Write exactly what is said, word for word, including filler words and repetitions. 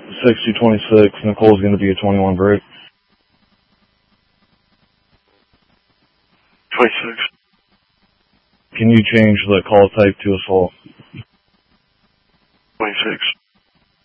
sixty twenty-six, Nicole's going to be a twenty-one break. twenty-six. Can you change the call type to assault? twenty-six.